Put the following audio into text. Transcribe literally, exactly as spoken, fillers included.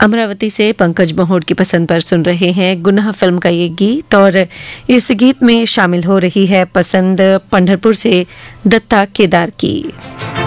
अमरावती से पंकज बहोड़ की पसंद पर सुन रहे हैं गुनाह फिल्म का ये गीत, और इस गीत में शामिल हो रही है पसंद पंढरपुर से दत्ता केदार की।